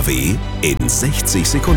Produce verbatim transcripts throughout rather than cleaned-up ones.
N R W in sechzig Sekunden.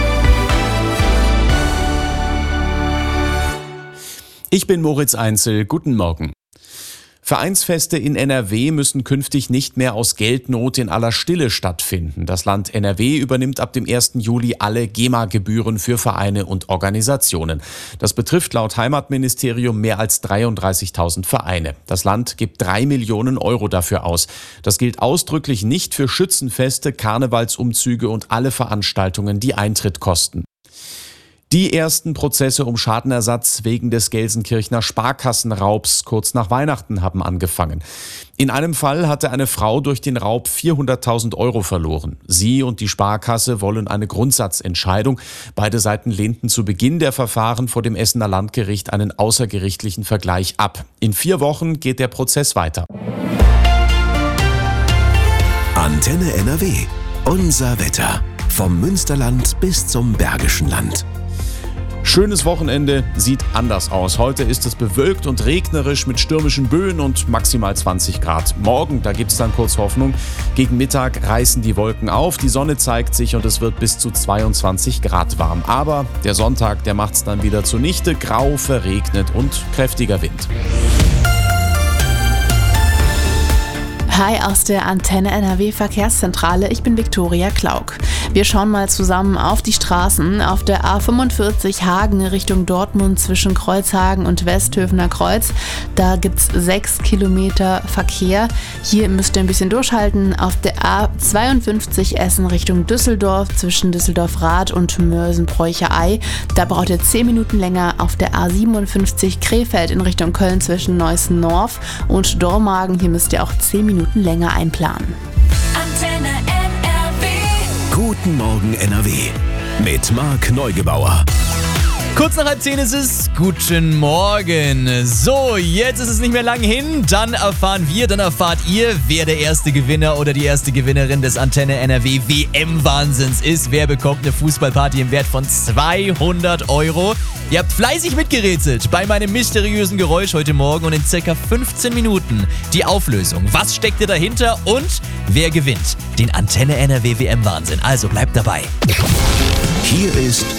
Ich bin Moritz Einzel, guten Morgen. Vereinsfeste in N R W müssen künftig nicht mehr aus Geldnot in aller Stille stattfinden. Das Land N R W übernimmt ab dem ersten Juli alle GEMA-Gebühren für Vereine und Organisationen. Das betrifft laut Heimatministerium mehr als dreiunddreißigtausend Vereine. Das Land gibt drei Millionen Euro dafür aus. Das gilt ausdrücklich nicht für Schützenfeste, Karnevalsumzüge und alle Veranstaltungen, die Eintritt kosten. Die ersten Prozesse um Schadenersatz wegen des Gelsenkirchener Sparkassenraubs kurz nach Weihnachten haben angefangen. In einem Fall hatte eine Frau durch den Raub vierhunderttausend Euro verloren. Sie und die Sparkasse wollen eine Grundsatzentscheidung. Beide Seiten lehnten zu Beginn der Verfahren vor dem Essener Landgericht einen außergerichtlichen Vergleich ab. In vier Wochen geht der Prozess weiter. Antenne N R W. Unser Wetter. Vom Münsterland bis zum Bergischen Land. Schönes Wochenende, sieht anders aus. Heute ist es bewölkt und regnerisch mit stürmischen Böen und maximal zwanzig Grad. Morgen, da gibt es dann kurz Hoffnung. Gegen Mittag reißen die Wolken auf, die Sonne zeigt sich und es wird bis zu zweiundzwanzig Grad warm. Aber der Sonntag, der macht's dann wieder zunichte. Grau, verregnet und kräftiger Wind. Hi aus der Antenne N R W Verkehrszentrale, ich bin Viktoria Klauk. Wir schauen mal zusammen auf die Straßen. Auf der A fünfundvierzig Hagen Richtung Dortmund zwischen Kreuzhagen und Westhöfener Kreuz. Da gibt's sechs Kilometer Verkehr. Hier müsst ihr ein bisschen durchhalten. Auf der A zweiundfünfzig Essen Richtung Düsseldorf zwischen Düsseldorf-Rath und Mörsen-Bräucher-Ei. Da braucht ihr zehn Minuten länger. Auf der A siebenundfünfzig Krefeld in Richtung Köln zwischen Neußen-Norf und Dormagen. Hier müsst ihr auch zehn Minuten länger einplanen. Antenne N R W. Guten Morgen N R W mit Marc Neugebauer. Kurz nach halb zehn ist es. Guten Morgen. So, jetzt ist es nicht mehr lang hin. Dann erfahren wir, dann erfahrt ihr, wer der erste Gewinner oder die erste Gewinnerin des Antenne N R W W M-Wahnsinns ist. Wer bekommt eine Fußballparty im Wert von zweihundert Euro? Ihr habt fleißig mitgerätselt bei meinem mysteriösen Geräusch heute Morgen und in circa fünfzehn Minuten die Auflösung. Was steckt ihr dahinter und wer gewinnt den Antenne N R W W M-Wahnsinn? Also bleibt dabei. Hier ist